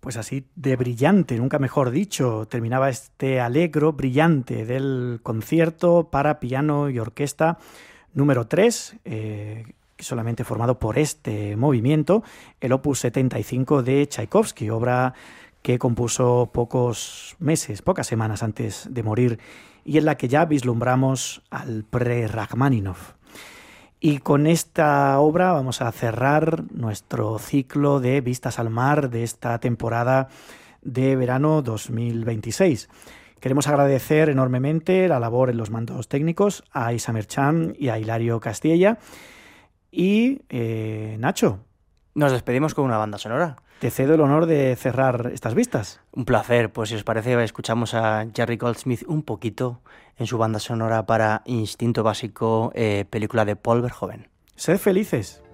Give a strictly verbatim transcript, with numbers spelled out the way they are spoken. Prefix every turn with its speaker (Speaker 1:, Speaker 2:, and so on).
Speaker 1: Pues así de brillante, nunca mejor dicho, terminaba este allegro brillante del concierto para piano y orquesta número tres, eh, solamente formado por este movimiento, el opus setenta y cinco de Tchaikovsky, obra que compuso pocos meses, pocas semanas antes de morir, y en la que ya vislumbramos al pre-Rachmaninoff. Y con esta obra vamos a cerrar nuestro ciclo de Vistas al Mar de esta temporada de verano dos mil veintiséis. Queremos agradecer enormemente la labor en los mandos técnicos a Isa Merchan y a Hilario Castilla. Y, eh, Nacho,
Speaker 2: nos despedimos con una banda sonora.
Speaker 1: Te cedo el honor de cerrar estas vistas.
Speaker 2: Un placer, pues si os parece escuchamos a Jerry Goldsmith un poquito en su banda sonora para Instinto Básico, eh, película de Paul Verhoeven.
Speaker 1: Sed felices.